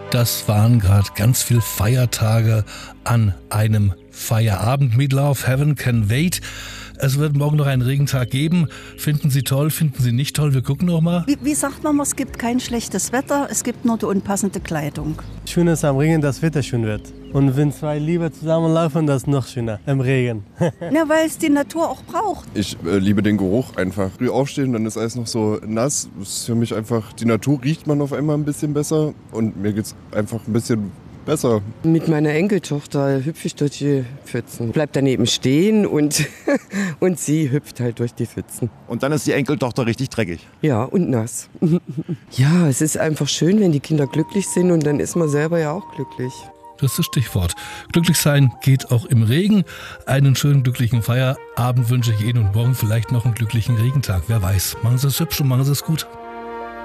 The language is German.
Das waren gerade ganz viele Feiertage an einem Feierabend. Meatloaf, Heaven Can Wait. Es wird morgen noch einen Regentag geben. Finden Sie toll, finden Sie nicht toll? Wir gucken noch mal. Wie sagt man, es gibt kein schlechtes Wetter, es gibt nur die unpassende Kleidung. Schön ist am Regen, dass das Wetter schön wird. Und wenn zwei Liebe zusammenlaufen, das ist noch schöner im Regen. Ja, weil es die Natur auch braucht. Ich liebe den Geruch einfach. Früh aufstehen, dann ist alles noch so nass. Das ist für mich einfach, die Natur riecht man auf einmal ein bisschen besser und mir geht's einfach ein bisschen besser. Mit meiner Enkeltochter hüpfe ich durch die Pfützen. Bleib daneben stehen und sie hüpft halt durch die Pfützen. Und dann ist die Enkeltochter richtig dreckig. Ja, und nass. Ja, es ist einfach schön, wenn die Kinder glücklich sind und dann ist man selber ja auch glücklich. Das ist das Stichwort. Glücklich sein geht auch im Regen. Einen schönen, glücklichen Feierabend wünsche ich Ihnen und morgen vielleicht noch einen glücklichen Regentag. Wer weiß. Machen Sie es hübsch und machen Sie es gut.